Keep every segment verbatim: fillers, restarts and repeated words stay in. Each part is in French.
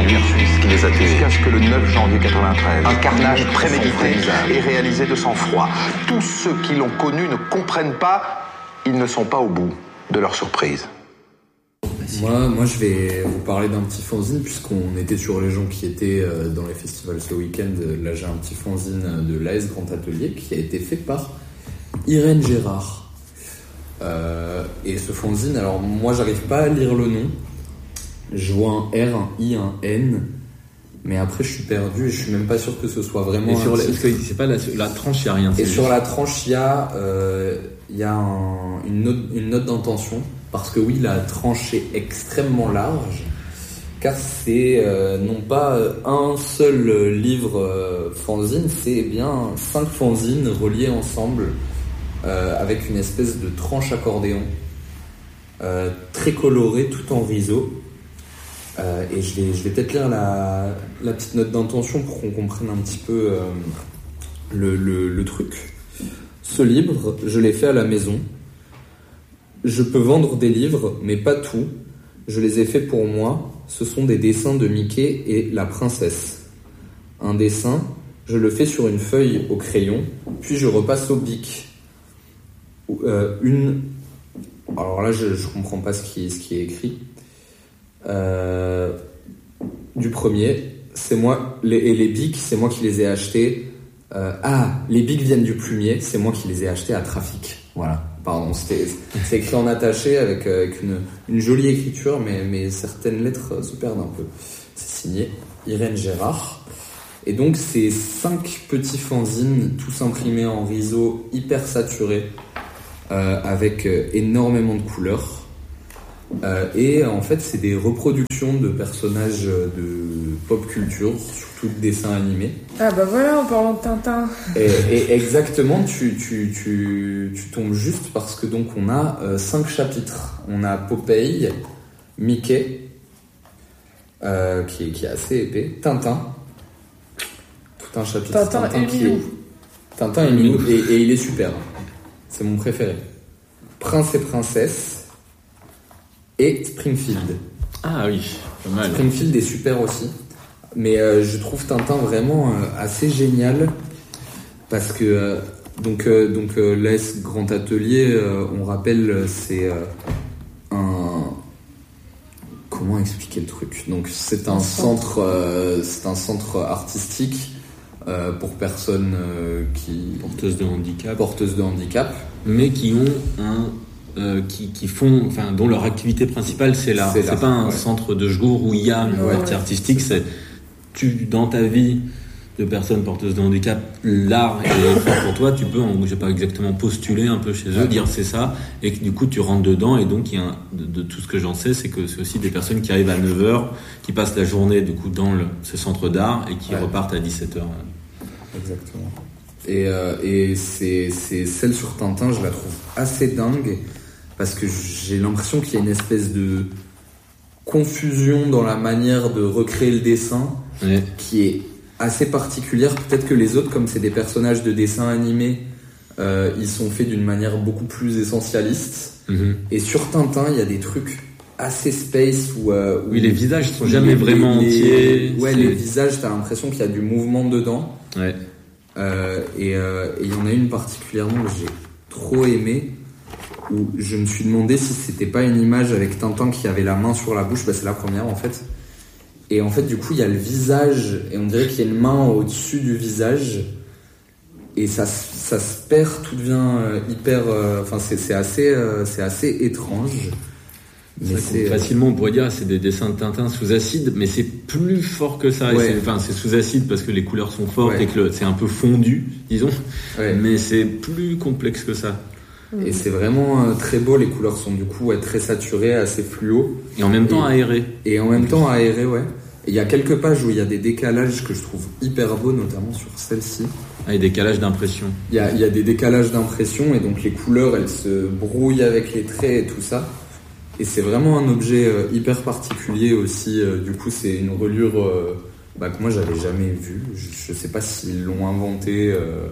Guerre suisse qui les a tués. Jusqu'à ce que le neuf janvier quatre-vingt-treize, un carnage prémédité et réalisé de sang-froid. Tous ceux qui l'ont connu ne comprennent pas, ils ne sont pas au bout de leur surprise. Moi, moi, je vais vous parler d'un petit fanzine, puisqu'on était sur les gens qui étaient dans les festivals ce week-end. Là, j'ai un petit fanzine de l'A S Grand Atelier qui a été fait par Irène Gérard. Euh, et ce fanzine, alors moi, j'arrive pas à lire le nom. Je vois un R, un I, un N, mais après, je suis perdu et je suis même pas sûr que ce soit vraiment. Et sur la, parce que c'est pas la, la tranche, il y a rien. Et sur la tranche, il y a, euh, il y a un, une note, une note d'intention. Parce que oui, la tranche est extrêmement large, car c'est euh, non pas un seul livre euh, fanzine, c'est bien cinq fanzines reliés ensemble euh, avec une espèce de tranche accordéon euh, très colorée, tout en riseau. Euh, et je vais, je vais peut-être lire la, la petite note d'intention pour qu'on comprenne un petit peu euh, le, le, le truc. Ce livre, je l'ai fait à la maison. Je peux vendre des livres, mais pas tout. Je les ai faits pour moi. Ce sont des dessins de Mickey et la princesse. Un dessin, je le fais sur une feuille au crayon, puis je repasse au bic. Euh, une... Alors là, je ne comprends pas ce qui, ce qui est écrit. Euh... Du premier, c'est moi... Les, et les bics, c'est moi qui les ai achetés. Euh... Ah, les bics viennent du plumier, c'est moi qui les ai achetés à Trafic. Voilà. Pardon, c'était, c'est écrit en attaché avec, avec une, une jolie écriture, mais, mais certaines lettres se perdent un peu. C'est signé Irène Gérard. Et donc, c'est cinq petits fanzines, tous imprimés en riseau, hyper saturés, euh, avec énormément de couleurs. Euh, et en fait, c'est des reproductions de personnages de pop culture, surtout de dessins animés. Ah bah voilà, en parlant de Tintin. Et, et exactement, tu, tu, tu, tu tombes juste parce que donc on a euh, cinq chapitres. On a Popeye, Mickey, euh, qui, est, qui est assez épais, Tintin, tout un chapitre. Tintin, Tintin et qui Milou. Est, Tintin et Milou, et, et il est super. C'est mon préféré. Prince et Princesse. Et Springfield. Ah oui, pas mal. Springfield est super aussi. Mais euh, je trouve Tintin vraiment euh, assez génial. Parce que, euh, donc, euh, donc euh, l'A S Grand Atelier, euh, on rappelle, c'est euh, un. Comment expliquer le truc ? Donc, c'est un, un centre, euh, c'est un centre artistique euh, pour personnes euh, qui. Porteuses de handicap. Porteuses de handicap. Mais qui ont un. Euh, qui, qui font, enfin, dont leur activité principale c'est l'art. C'est, c'est pas un ouais. centre de jour où il y a une ouais, partie ouais. artistique. C'est tu dans ta vie de personne porteuse de handicap, l'art est fort pour toi. Tu peux, en, j'ai pas exactement postuler un peu chez eux, ouais. dire c'est ça, et que du coup tu rentres dedans. Et donc il y a un, de, de tout ce que j'en sais, c'est que c'est aussi des personnes qui arrivent à neuf heures, qui passent la journée du coup dans le, ce centre d'art et qui ouais. repartent à dix-sept heures. Exactement. Et, euh, et c'est, c'est celle sur Tintin, je la trouve assez dingue. Parce que j'ai l'impression qu'il y a une espèce de confusion dans la manière de recréer le dessin ouais. qui est assez particulière. Peut-être que les autres, comme c'est des personnages de dessins animés, euh, ils sont faits d'une manière beaucoup plus essentialiste. Mm-hmm. Et sur Tintin, il y a des trucs assez space où... Euh, où oui, les visages sont jamais les, vraiment les, entiers. Ouais, c'est... les visages, t'as l'impression qu'il y a du mouvement dedans. Ouais. Euh, et il euh, y en a une particulièrement que j'ai trop aimée, où je me suis demandé si c'était pas une image avec Tintin qui avait la main sur la bouche. Bah c'est la première en fait. Et en fait du coup il y a le visage et on dirait qu'il y a une main au-dessus du visage et ça, ça se perd, tout devient hyper... Enfin euh, c'est, c'est, assez, euh, c'est assez étrange. Mais c'est, c'est facilement on pourrait dire c'est des dessins de Tintin sous acide, mais c'est plus fort que ça. Ouais. C'est, enfin c'est sous acide parce que les couleurs sont fortes ouais. et que le, c'est un peu fondu, disons. Ouais. Mais c'est plus complexe que ça. Et c'est vraiment euh, très beau, les couleurs sont du coup ouais, très saturées, assez fluo. Et en même temps et, aérées. Et en même temps aérées, ouais. Et il y a quelques pages où il y a des décalages que je trouve hyper beaux, notamment sur celle-ci. Ah, et des décalages d'impression. Il y a, il y a des décalages d'impression et donc les couleurs, elles se brouillent avec les traits et tout ça. Et c'est vraiment un objet euh, hyper particulier aussi. Euh, du coup, c'est une reliure euh, bah, que moi, j'avais jamais vue. Je, je sais pas s'ils l'ont inventé... Euh,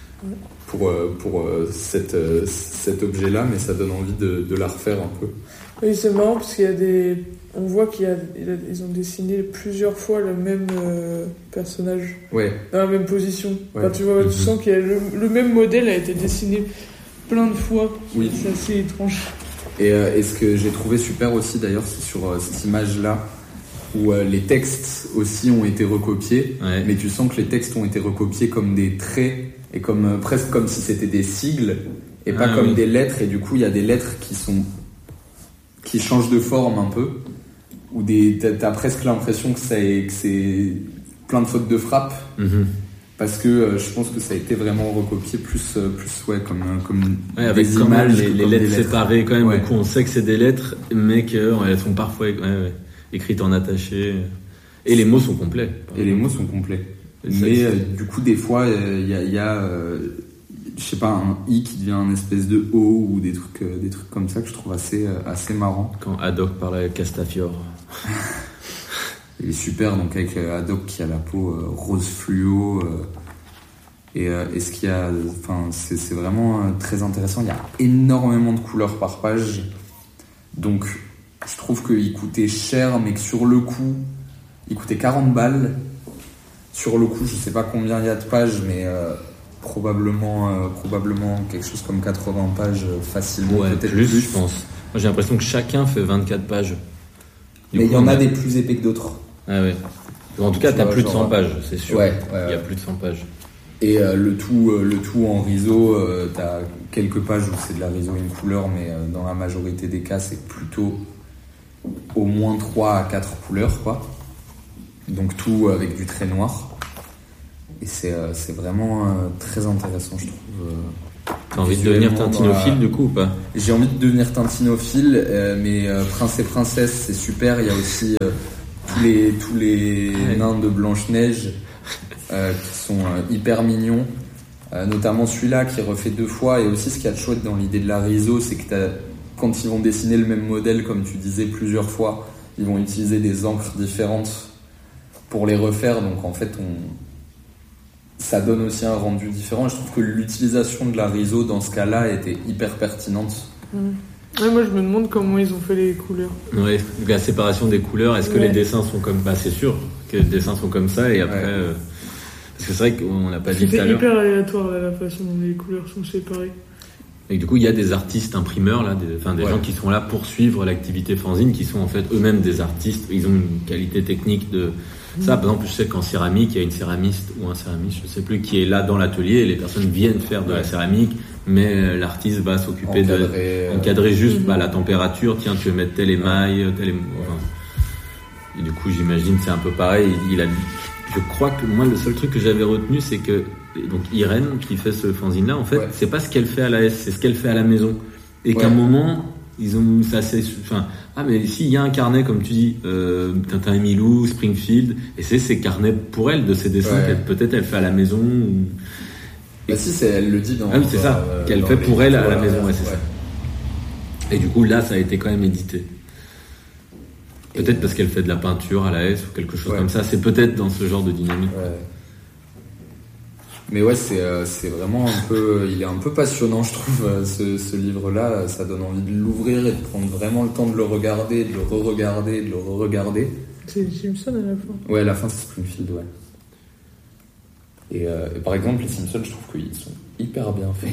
pour, pour cette, cet objet-là, mais ça donne envie de, de la refaire un peu. Oui, c'est marrant parce qu'il y a des... On voit qu'il y a... Ils ont dessiné plusieurs fois le même euh, personnage. Ouais. Dans la même position. Ouais. Enfin, tu vois, Mm-hmm. tu sens que le, le même modèle a été dessiné plein de fois. Oui. C'est assez étrange. Et, euh, et ce que j'ai trouvé super aussi d'ailleurs, c'est sur euh, cette image-là, où euh, les textes aussi ont été recopiés, Ouais. mais tu sens que les textes ont été recopiés comme des traits, et comme euh, presque comme si c'était des sigles, et pas Ah, comme oui. des lettres, et du coup il y a des lettres qui sont qui changent de forme un peu, ou des, t'as, t'as presque l'impression que c'est, que c'est plein de fautes de frappe, Mhm. parce que euh, je pense que ça a été vraiment recopié plus, euh, plus ouais, comme, euh, comme Ouais, avec des quand même images les, que les comme lettres des lettres. séparées quand même. Ouais. Du coup, on sait que c'est des lettres, mais qu'elles sont parfois ouais, ouais, écrites en attaché. Et les mots sont complets. Et les mots sont complets. Et ça, Mais c'est- euh, du coup, des fois, il euh, y a, y a euh, je sais pas, un i qui devient un espèce de o ou des trucs, euh, des trucs comme ça que je trouve assez, euh, assez marrant. Quand Haddock parlait à Castafiore. Il est super, donc avec euh, Haddock qui a la peau euh, rose fluo. Euh, et, euh, et ce qu'il y a, enfin, c'est, c'est vraiment euh, très intéressant. Il y a énormément de couleurs par page. Donc, je trouve qu'il coûtait cher, mais que sur le coup, il coûtait quarante balles. Sur le coup, je sais pas combien il y a de pages, mais euh, probablement, euh, probablement quelque chose comme quatre-vingts pages euh, facilement, Ouais, peut-être plus, plus. je pense. Moi, j'ai l'impression que chacun fait vingt-quatre pages. Du Mais coup, il y en on a des plus épais que d'autres. Ah ouais. En tout cas, Tu t'as vois, plus de genre, cent pages, c'est sûr. ouais, ouais, Il y a ouais. plus de cent pages. Et euh, le tout, euh, le tout en riso, euh, t'as quelques pages où c'est de la riso une couleur, mais euh, dans la majorité des cas, c'est plutôt au moins trois à quatre couleurs, quoi. Donc tout avec du trait noir. Et c'est, euh, c'est vraiment euh, très intéressant, je trouve. euh. T'as envie de devenir Visuellement, tintinophile, dans la- du coup, ou pas? J'ai envie de devenir tintinophile, euh, mais euh, Prince et Princesse, c'est super. Il y a aussi euh, tous les, tous les Ouais. nains de Blanche-Neige euh, qui sont euh, hyper mignons. Euh, notamment celui-là qui refait deux fois. Et aussi, ce qu'il y a de chouette dans l'idée de la riso, c'est que t'as, quand ils vont dessiner le même modèle, comme tu disais, plusieurs fois, ils vont utiliser des encres différentes pour les refaire. Donc en fait, on... ça donne aussi un rendu différent. Et je trouve que l'utilisation de la riso dans ce cas-là était hyper pertinente. Ouais, moi, je me demande comment ils ont fait les couleurs. Ouais, la séparation des couleurs, est-ce que Ouais. les dessins sont comme... Bah, c'est sûr que les dessins sont comme ça, et après... Ouais. euh, Parce que c'est vrai qu'on l'a pas dit tout C'était à l'heure. hyper aléatoire, là, la façon dont les couleurs sont séparées. Et du coup, il y a des artistes imprimeurs, là, des, enfin, des Ouais. gens qui sont là pour suivre l'activité fanzine, qui sont en fait eux-mêmes des artistes. Ils ont une qualité technique de ça. Par exemple, je sais qu'en céramique, il y a une céramiste ou un céramiste, je sais plus, qui est là dans l'atelier, et les personnes viennent faire de la Ouais. céramique, mais euh, l'artiste va s'occuper de Encadrer, euh, encadrer juste Mhm. bah, la température. Tiens, tu veux mettre telle émail, telle émail. Enfin, et du coup, j'imagine c'est un peu pareil. Il, il a, je crois que moi, le seul truc que j'avais retenu, c'est que donc Irène qui fait ce fanzine là, en fait, Ouais. c'est pas ce qu'elle fait à la S, c'est ce qu'elle fait à la maison. Et Ouais. qu'à un moment, ils ont ça c'est enfin ah mais si il y a un carnet comme tu dis, euh, Tintin et Milou, Springfield, et c'est ces carnets pour elle de ses dessins Ouais. qu'elle peut-être elle fait à la maison. Ou... Bah si, c'est, elle le dit dans. Ah oui, c'est dans, ça, euh, qu'elle dans fait les- pour elle à la voilà, maison, ouais, c'est ça. Et du coup là, ça a été quand même édité. Peut-être parce qu'elle fait de la peinture à la S ou quelque chose Ouais. comme ça. C'est peut-être dans ce genre de dynamique. Ouais. Mais ouais, c'est, euh, c'est vraiment un peu. Il est un peu passionnant, je trouve, euh, ce, ce livre-là. Ça donne envie de l'ouvrir et de prendre vraiment le temps de le regarder, de le re-regarder, de le re-regarder. C'est Simpson à la fin. Ouais, à la fin, c'est Springfield, ouais. Et, euh, et par exemple, les Simpsons, je trouve qu'ils sont hyper bien faits.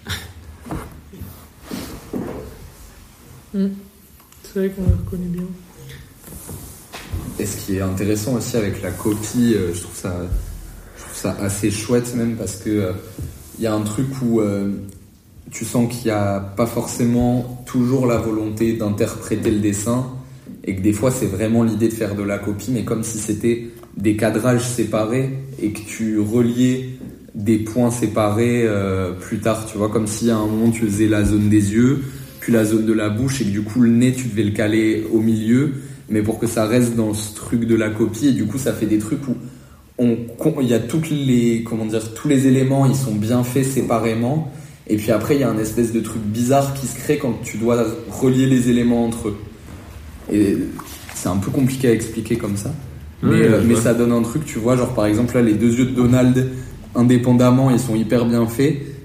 C'est vrai qu'on la reconnaît bien. Et ce qui est intéressant aussi avec la copie, euh, je trouve ça, je trouve ça assez chouette même parce que euh, il y a un truc où euh, tu sens qu'il n'y a pas forcément toujours la volonté d'interpréter le dessin et que des fois c'est vraiment l'idée de faire de la copie, mais comme si c'était des cadrages séparés et que tu reliais des points séparés euh, plus tard, tu vois, comme si à un moment tu faisais la zone des yeux, puis la zone de la bouche et que du coup le nez tu devais le caler au milieu, mais pour que ça reste dans ce truc de la copie, et du coup ça fait des trucs où on, il y a toutes les, comment dire, tous les éléments ils sont bien faits séparément, et puis après il y a un espèce de truc bizarre qui se crée quand tu dois relier les éléments entre eux, et c'est un peu compliqué à expliquer comme ça, mais, Ouais, euh, je mais vois. ça donne un truc, tu vois, genre par exemple là les deux yeux de Donald indépendamment ils sont hyper bien faits,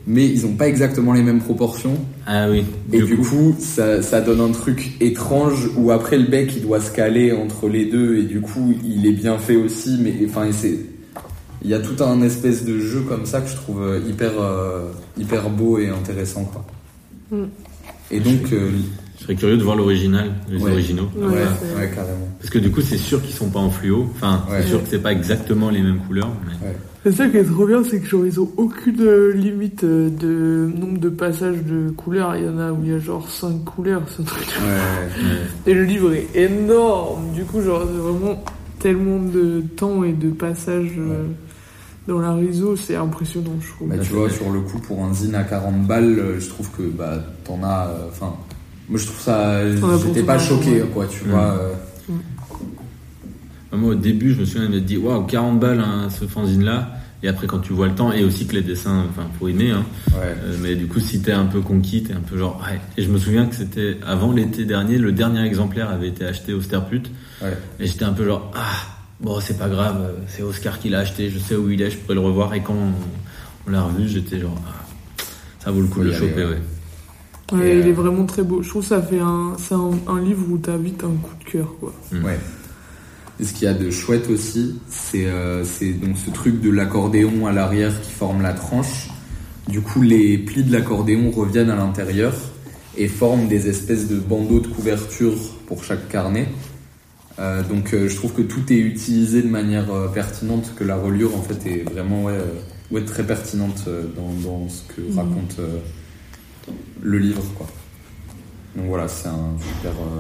mais ils ont pas exactement les mêmes proportions. Ah oui. Et du, du coup, coup ça, ça donne un truc étrange où après le bec il doit se caler entre les deux et du coup il est bien fait aussi, mais enfin c'est, il y a tout un espèce de jeu comme ça que je trouve hyper euh, hyper beau et intéressant quoi. Mm. Et donc je, euh, je serais curieux de voir l'original, les ouais. originaux. Ouais, ouais, ouais, carrément. Parce que du coup c'est sûr qu'ils sont pas en fluo, enfin ouais. c'est sûr que c'est pas exactement les mêmes couleurs. Mais... Ouais. C'est ça qui est trop bien, c'est que genre ils ont aucune limite de nombre de passages de couleurs. Il y en a où il y a genre cinq couleurs, ce truc. Ouais, ouais. Et le livre est énorme. Du coup, genre c'est vraiment tellement de temps et de passages ouais. dans la réseau, c'est impressionnant, je trouve. Bah, tu vois, sur le coup, pour un zine à quarante balles, je trouve que bah t'en as. Enfin, euh, moi je trouve ça. J'étais pas choqué, quoi, tu mmh. vois. Euh... Mmh. Moi, au début, je me souviens d'être dit, waouh, quarante balles, hein, ce fanzine-là. Et après, quand tu vois le temps, et aussi que les dessins, enfin, faut aimer, hein. Ouais. Euh, mais du coup, si t'es un peu conquis, t'es un peu genre, ouais. Et je me souviens que c'était avant l'été dernier, le dernier exemplaire avait été acheté au Sterput. Ouais. Et j'étais un peu genre, ah, bon, c'est pas grave, c'est Oscar qui l'a acheté, je sais où il est, je pourrais le revoir. Et quand on, on l'a revu, j'étais genre, ah, ça vaut le coup de le choper, ouais. Ouais, ouais il euh... est vraiment très beau. Je trouve que ça fait un, c'est un, un livre où t'as vite un coup de cœur, quoi. Mmh. Ouais. Et ce qu'il y a de chouette aussi, c'est, euh, c'est donc ce truc de l'accordéon à l'arrière qui forme la tranche. Du coup, les plis de l'accordéon reviennent à l'intérieur et forment des espèces de bandeaux de couverture pour chaque carnet. Euh, donc, euh, je trouve que tout est utilisé de manière euh, pertinente, que la reliure en fait est vraiment ouais, euh, ouais, très pertinente euh, dans, dans ce que mmh. raconte euh, le livre, quoi. Donc voilà, c'est un super. Euh,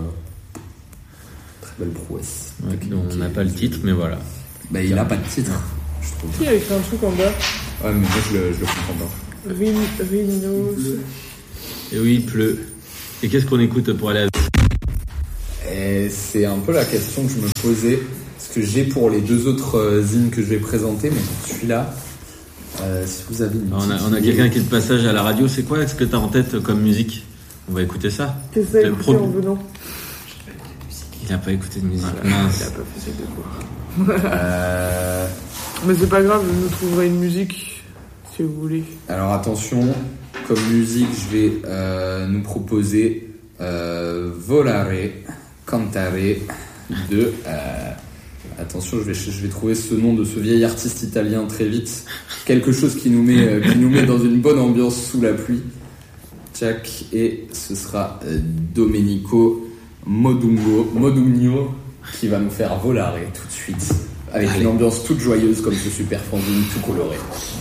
belle prouesse. Ouais, on n'a pas le titre, mais voilà. Bah, il n'a pas de titre, je trouve. Il y a écrit un truc en bas. Ouais, mais moi je le, je le comprends pas. Rin, Rhinos. Et oui, il pleut. Et qu'est-ce qu'on écoute pour aller à... Et c'est un peu la question que je me posais. Ce que j'ai pour les deux autres euh, zines que je vais présenter, mais pour celui-là, euh, si vous avez une. On a, on a quelqu'un qui est de passage à la radio. C'est quoi? Est-ce que tu as en tête comme musique? On va écouter ça. Qu'est-ce que ça écouté pro... en venant? Il n'a pas écouté de musique. Voilà, il n'a pas fait ses devoirs. euh... Mais c'est pas grave, je nous trouverai une musique si vous voulez. Alors attention, comme musique, je vais euh, nous proposer euh, Volare, Cantare de. Euh, attention, je vais, je vais trouver ce nom de ce vieil artiste italien très vite. Quelque chose qui nous met, euh, qui nous met dans une bonne ambiance sous la pluie. Tchac, et ce sera euh, Domenico Modugno, Modugno qui va nous faire Volare tout de suite avec Allez. Une ambiance toute joyeuse comme ce super fanzine tout coloré.